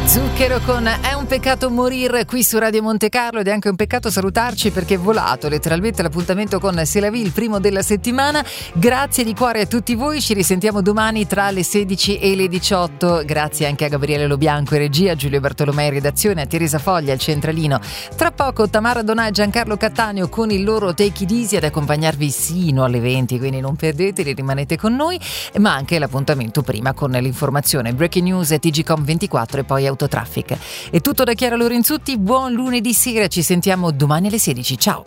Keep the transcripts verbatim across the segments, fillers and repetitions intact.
Zucchero con È un peccato morire qui su Radio Monte Carlo, ed è anche un peccato salutarci perché è volato letteralmente l'appuntamento con C'est la vie, il primo della settimana. Grazie di cuore a tutti voi, ci risentiamo domani tra le sedici e le diciotto. Grazie anche a Gabriele Lobianco in regia, a Giulio Bartolomei in redazione, a Teresa Foglia al centralino. Tra poco Tamara Donà e Giancarlo Cattaneo con il loro Take It Easy ad accompagnarvi sino alle venti, quindi non perdeteli, rimanete con noi, ma anche l'appuntamento prima con l'informazione Breaking News e T G Com ventiquattro e poi Autotraffic. È tutto da Chiara Lorenzutti, buon lunedì sera, ci sentiamo domani alle sedici, ciao!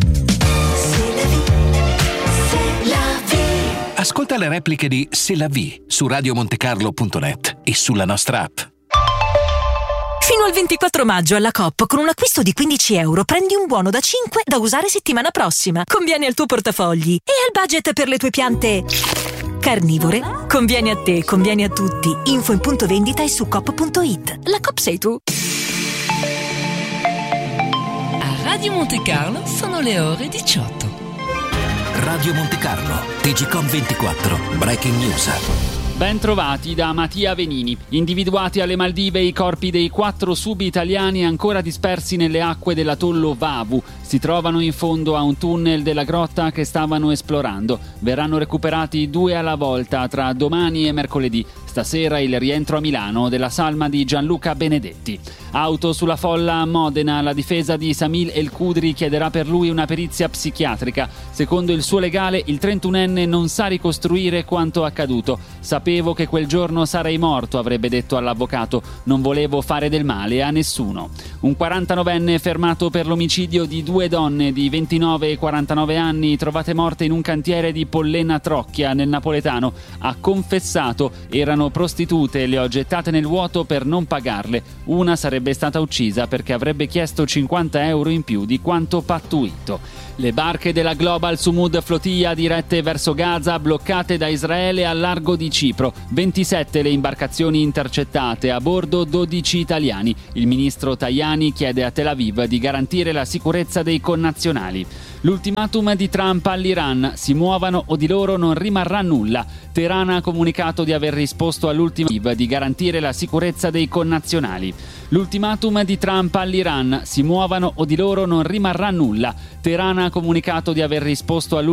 Ascolta le repliche di C'est la vie su radiomontecarlo punto net e sulla nostra app. Fino al ventiquattro maggio alla Coop con un acquisto di quindici euro prendi un buono da cinque da usare settimana prossima. Conviene al tuo portafogli e al budget per le tue piante carnivore. Conviene a te, conviene a tutti. Info in punto vendita e su coop punto it. La Coop sei tu. A Radio Monte Carlo sono le ore diciotto. Radio Monte Carlo, T G Com ventiquattro, Breaking News. Ben trovati da Mattia Venini. Individuati alle Maldive i corpi dei quattro sub-italiani ancora dispersi nelle acque dell'atollo Vavu. Si trovano in fondo a un tunnel della grotta che stavano esplorando. Verranno recuperati due alla volta tra domani e mercoledì. Stasera il rientro a Milano della salma di Gianluca Benedetti. Auto sulla folla a Modena. La difesa di Samil El Kudri chiederà per lui una perizia psichiatrica. Secondo il suo legale, il trentunenne non sa ricostruire quanto accaduto. Sapevo che quel giorno sarei morto, avrebbe detto all'avvocato. Non volevo fare del male a nessuno. Un quarantanovenne fermato per l'omicidio di due donne di ventinove e quarantanove anni trovate morte in un cantiere di Pollena Trocchia nel napoletano. Ha confessato, erano prostitute, le ho gettate nel vuoto per non pagarle. Una sarebbe stata uccisa perché avrebbe chiesto cinquanta euro in più di quanto pattuito. Le barche della Global Sumud Flotilla dirette verso Gaza bloccate da Israele al largo di Cipro. ventisette le imbarcazioni intercettate, a bordo dodici italiani. Il ministro Tajani chiede a Tel Aviv di garantire la sicurezza dei connazionali. L'ultimatum di Trump all'Iran: si muovano o di loro non rimarrà nulla. Teheran ha comunicato di aver risposto all'ultimatum di garantire la sicurezza dei connazionali. L'ultimatum di Trump all'Iran: si muovano o di loro non rimarrà nulla. Teheran ha comunicato di aver risposto all'ultimatum